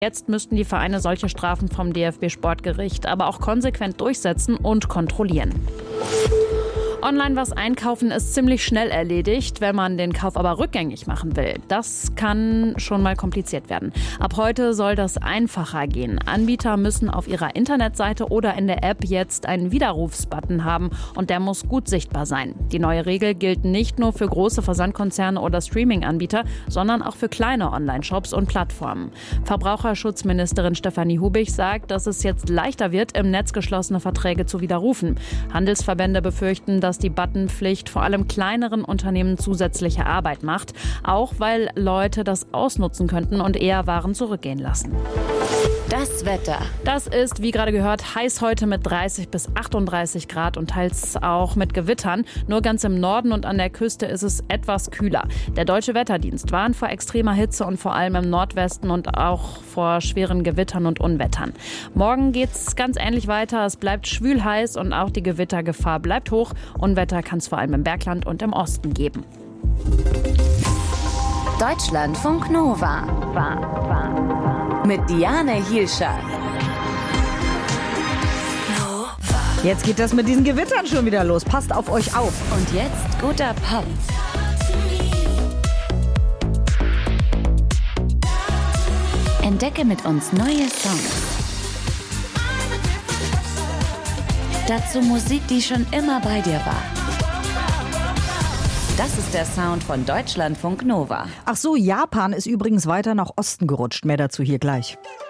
Jetzt müssten die Vereine solche Strafen vom DFB-Sportgericht aber auch konsequent durchsetzen und kontrollieren. Online was einkaufen ist ziemlich schnell erledigt, wenn man den Kauf aber rückgängig machen will. Das kann schon mal kompliziert werden. Ab heute soll das einfacher gehen. Anbieter müssen auf ihrer Internetseite oder in der App jetzt einen Widerrufsbutton haben und der muss gut sichtbar sein. Die neue Regel gilt nicht nur für große Versandkonzerne oder Streaming-Anbieter, sondern auch für kleine Online-Shops und Plattformen. Verbraucherschutzministerin Stefanie Hubich sagt, dass es jetzt leichter wird, im Netz geschlossene Verträge zu widerrufen. Handelsverbände befürchten, dass die Buttonpflicht vor allem kleineren Unternehmen zusätzliche Arbeit macht, auch weil Leute das ausnutzen könnten und eher Waren zurückgehen lassen. Das Wetter. Das ist, wie gerade gehört, heiß heute mit 30 bis 38 Grad und teils auch mit Gewittern. Nur ganz im Norden und an der Küste ist es etwas kühler. Der Deutsche Wetterdienst warnt vor extremer Hitze und vor allem im Nordwesten und auch vor schweren Gewittern und Unwettern. Morgen geht's ganz ähnlich weiter. Es bleibt schwül heiß und auch die Gewittergefahr bleibt hoch. Unwetter kann es vor allem im Bergland und im Osten geben. Deutschlandfunk Nova. Mit Diane Hielscher. Jetzt geht das mit diesen Gewittern schon wieder los. Passt auf euch auf. Und jetzt guter Pop. Entdecke mit uns neue Songs. Dazu Musik, die schon immer bei dir war. Das ist der Sound von Deutschlandfunk Nova. Ach so, Japan ist übrigens weiter nach Osten gerutscht. Mehr dazu hier gleich.